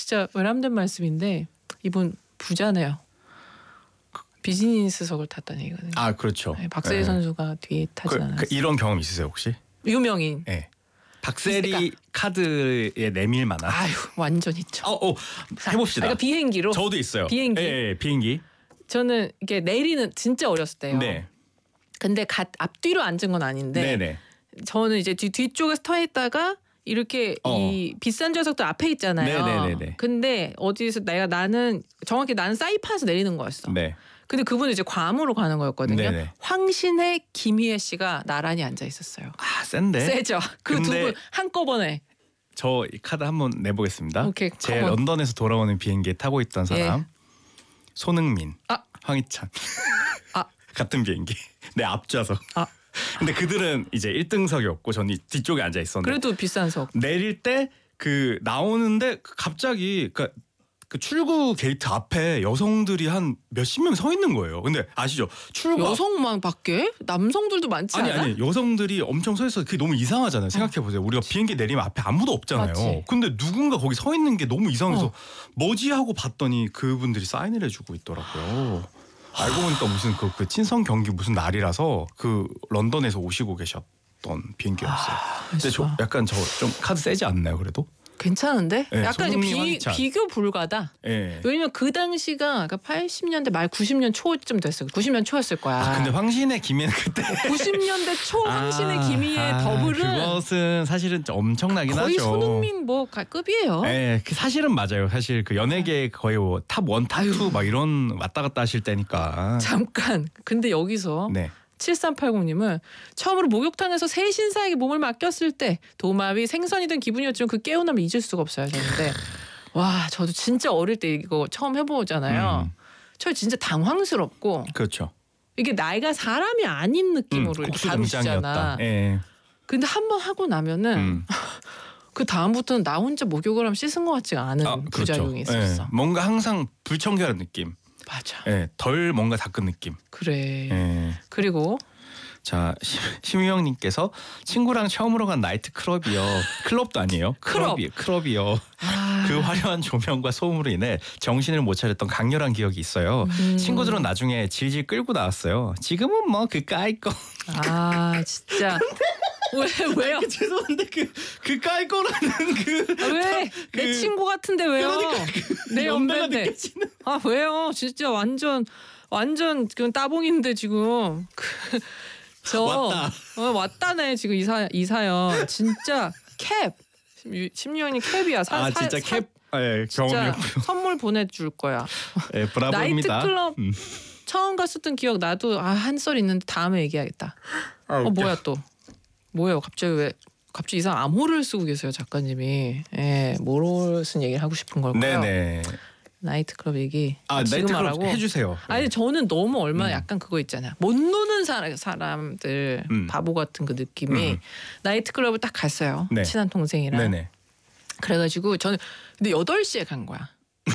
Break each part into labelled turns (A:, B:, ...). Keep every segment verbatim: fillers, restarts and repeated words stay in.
A: 진짜 외람된 말씀인데 이분 부자네요. 비즈니스석을 탔다는 얘기거든요.
B: 아 그렇죠.
A: 네, 박세리
B: 네.
A: 선수가 뒤에 타진
B: 그,
A: 않았어요.
B: 그 이런 경험 있으세요 혹시?
A: 유명인.
B: 네. 박세리
A: 있을까?
B: 카드에 내밀 만한.
A: 아유 완전 있죠.
B: 어, 어 해봅시다.
A: 그러니까 비행기로.
B: 저도 있어요.
A: 비행기.
B: 예, 예, 비행기.
A: 저는 이게 내리는 진짜 어렸을 때요.
B: 네.
A: 근데 갓 앞뒤로 앉은 건 아닌데
B: 네네.
A: 저는 이제 뒤, 뒤쪽에서 터 있다가 이렇게
B: 어.
A: 이 비싼 좌석도 앞에 있잖아요.
B: 네네네네.
A: 근데 어디서 내가 나는 정확히 나는 사이판에서 내리는 거였어.
B: 네.
A: 근데 그분은 이제 괌으로 가는 거였거든요.
B: 네네.
A: 황신혜, 김희애 씨가 나란히 앉아 있었어요.
B: 아 센데.
A: 세죠. 그 두
B: 근데-
A: 분 한꺼번에.
B: 저 이 카드 한번 내보겠습니다.
A: 오케이,
B: 제
A: 컴온.
B: 런던에서 돌아오는 비행기에 타고 있던 사람.
A: 예.
B: 손흥민,
A: 아.
B: 황희찬.
A: 아.
B: 같은 비행기. 내 앞좌석.
A: 아.
B: 근데 그들은 이제 일 등석이었고 저는 뒤쪽에 앉아 있었는데
A: 그래도 비싼 석.
B: 내릴 때 그 나오는데 갑자기 그, 그 출구 게이트 앞에 여성들이 한 몇십 명 서 있는 거예요. 근데 아시죠? 출구 앞-
A: 여성만 밖에? 남성들도 많지
B: 아니
A: 않아?
B: 아니 여성들이 엄청 서 있어. 그게 너무 이상하잖아요. 생각해 보세요. 우리가 비행기 내리면 앞에 아무도 없잖아요.
A: 맞지.
B: 근데 누군가 거기 서 있는 게 너무 이상해서
A: 어.
B: 뭐지 하고 봤더니 그분들이 사인을 해주고 있더라고요. 알고 보니까 무슨 그, 그 친선 경기 무슨 날이라서 그 런던에서 오시고 계셨던 비행기였어요. 근데 저
A: 진짜.
B: 약간 저 좀 카드 세지 않나요? 그래도?
A: 괜찮은데?
B: 네,
A: 약간 이제
B: 손흥민,
A: 비,
B: 황희찬.
A: 비교 불가다.
B: 예.
A: 왜냐면 그 당시가 그러니까 팔십 년대 말 구십 년 초쯤 됐어요. 구십 년 초였을 거야.
B: 아 근데 황신의 김희애는 그때
A: 구십 년대 초 황신의 김희애
B: 아,
A: 더블은
B: 그것은 사실은 좀 엄청나긴
A: 거의
B: 하죠.
A: 손흥민 뭐 가- 급이에요.
B: 예, 그 사실은 맞아요. 사실 그 연예계 거의 뭐 탑 원, 탑 투 막 이런 왔다 갔다 하실 때니까.
A: 잠깐. 근데 여기서
B: 네.
A: 칠삼팔공님은 처음으로 목욕탕에서 새 신사에게 몸을 맡겼을 때 도마위 생선이든 기분이었지만 그 깨어남을 잊을 수가 없어요. 하셨는데 와 저도 진짜 어릴 때 이거 처음 해보잖아요.
B: 음.
A: 저 진짜 당황스럽고
B: 그렇죠.
A: 이게 나이가 사람이 아닌 느낌으로
B: 음,
A: 이렇게
B: 국수
A: 다루시잖아.
B: 등장이었다. 예.
A: 근데 한 번 하고 나면은
B: 음.
A: 그 다음부터는 나 혼자 목욕을 하면 씻은 것 같지가 않은
B: 아,
A: 부작용이
B: 그렇죠.
A: 있었어.
B: 예. 뭔가 항상 불청결한 느낌.
A: 맞아.
B: 예. 덜 뭔가 닦은 느낌.
A: 그래.
B: 예.
A: 그리고
B: 자 시- 심유영님께서 친구랑 처음으로 간 나이트 클럽이요. 클럽도 아니에요.
A: 클럽.
B: 클럽이 클럽이요.
A: 아,
B: 그 화려한 조명과 소음으로 인해 정신을 못 차렸던 강렬한 기억이 있어요.
A: 음.
B: 친구들은 나중에 질질 끌고 나왔어요. 지금은 뭐 그까이 거.
A: 아 진짜 왜 왜요?
B: 죄송한데 그 그까이 거라는 그
A: 아, 왜?
B: 그-
A: 내 친구 같은데 왜요? 내
B: 연배가
A: 연배인데.
B: 느껴지는.
A: 아 왜요? 진짜 완전 완전 그 따봉인데 지금 그, 저
B: 왔다.
A: 어, 왔다네 지금 이사 이사연 진짜 캡 심유영이 캡이야. 사,
B: 아
A: 사-
B: 진짜
A: 사-
B: 캡 예,
A: 진짜
B: 경험이었고요.
A: 선물 보내줄 거야.
B: 예, 브라보입니다.
A: 나이트클럽
B: 음.
A: 처음 갔었던 기억 나도 아 한 썰 있는데 다음에 얘기하겠다.
B: 아,
A: 어
B: 웃겨.
A: 뭐야 또 뭐예요? 갑자기 왜 갑자기 이상 암호를 쓰고 계세요 작가님이. 예, 뭐로 쓴 얘기를 하고 싶은 걸까요?
B: 네네.
A: 나이트클럽 얘기.
B: 아
A: 지금
B: 나이트클럽
A: 말하고.
B: 해주세요.
A: 아니 저는 너무 얼마나
B: 음.
A: 약간 그거 있잖아. 못 노는 사람, 사람들
B: 음.
A: 바보 같은 그 느낌이
B: 음.
A: 나이트클럽을 딱 갔어요.
B: 네.
A: 친한 동생이랑.
B: 네네.
A: 그래가지고 저는 근데 여덟 시에 간 거야.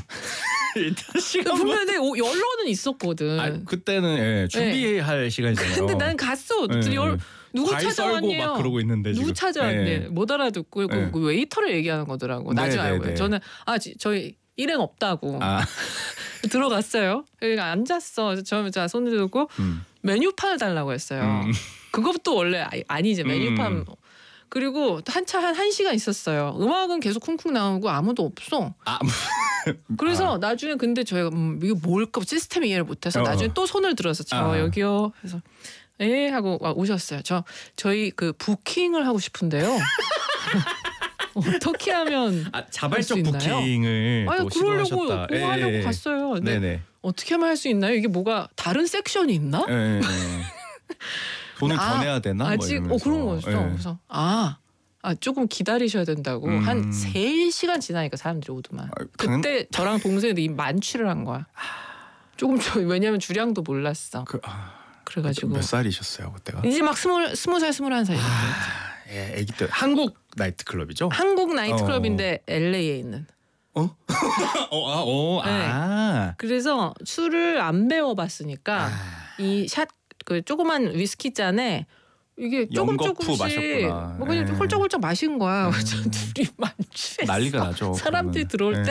B: 일단 시간
A: 분명히 오- 연락은 있었거든.
B: 아 그때는 예, 준비할 시간이잖아요.
A: 근데 난 갔어.
B: 네,
A: 열,
B: 네.
A: 누구
B: 과일 썰고
A: 찾아왔네요.
B: 막 그러고 있는데
A: 누구
B: 지금.
A: 찾아왔네.
B: 네.
A: 못 알아듣고 그,
B: 네.
A: 그 웨이터를 얘기하는 거더라고.
B: 네,
A: 나중에
B: 네,
A: 알고요.
B: 네.
A: 저는 아 지, 저희 일행 없다고
B: 아,
A: 들어갔어요. 그러니까 앉았어. 그래서 처음에 자 손을 들고
B: 음.
A: 메뉴판을 달라고 했어요.
B: 음.
A: 그것도 원래 아니- 아니지 메뉴판.
B: 음.
A: 그리고 한차 한 한 시간 있었어요. 음악은 계속 쿵쿵 나오고 아무도 없어.
B: 아,
A: 그래서 나중에 근데 저희가 음, 이게 뭘까 시스템 이해를 못해서
B: 어.
A: 나중에 또 손을 들어서 저
B: 아.
A: 여기요. 그래서 예 하고 와, 오셨어요. 저 저희 그 부킹을 하고 싶은데요. 어떻게 하면
B: 아
A: 할
B: 자발적
A: 수 있나요?
B: 부킹을
A: 아니
B: 또
A: 그러려고
B: 시도하셨다.
A: 뭐 하려고
B: 예, 예.
A: 갔어요. 근데
B: 네네.
A: 어떻게 하면 할 수 있나요? 이게 뭐가 다른 섹션이 있나?
B: 예, 예, 예. 돈을
A: 아,
B: 더 내야 되나? 뭐
A: 아직 어
B: 이러면서.
A: 그런 거였어.
B: 예.
A: 그래서 아, 아 조금 기다리셔야 된다고
B: 음.
A: 한 세 시간 지나니까 사람들이 오더만.
B: 아,
A: 그때 저랑 동생이 이미 만취를 한 거야. 조금 저 왜냐면 주량도 몰랐어.
B: 그, 아,
A: 그래가지고
B: 몇 살이셨어요 그때가?
A: 이제 막 스물 스무 살 스물한 살이었어요.
B: 아, 예, 아기 때 한국 나이트 클럽이죠?
A: 한국 나이트클럽인데 엘에이에 있는.
B: 어? 어, 아, 어,
A: 네.
B: 아.
A: 그래서 술을 안 배워봤으니까
B: 아.
A: 이 샷 그 조그만 위스키 잔에 이게 조금
B: 연거푸
A: 조금씩
B: 마셨구나.
A: 뭐 그냥
B: 예.
A: 홀짝홀짝 마신 거야. 그래서 둘이 만취했어.
B: 난리가 나죠.
A: 사람들이
B: 그러면.
A: 들어올
B: 예.
A: 때